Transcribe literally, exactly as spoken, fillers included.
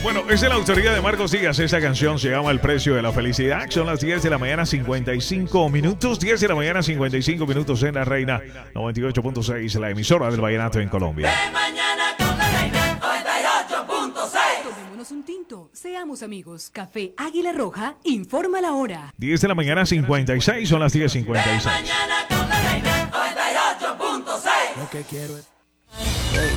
Bueno, es de la autoría de Marcos Díaz. Esta canción se llama El Precio de la Felicidad. Son las diez de la mañana, cincuenta y cinco minutos. diez de la mañana, cincuenta y cinco minutos en La Reina noventa y ocho punto seis, la emisora del vallenato en Colombia. De mañana con La Reina noventa y ocho punto seis. Tomémonos un tinto, seamos amigos. Café Águila Roja, informa la hora. diez de la mañana, cincuenta y seis. Son las diez cincuenta y seis. De mañana con La Reina noventa y ocho punto seis. Lo que quiero es